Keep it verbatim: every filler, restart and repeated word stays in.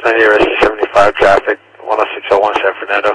ninety R S seventy-five traffic, one oh six oh one San Fernando.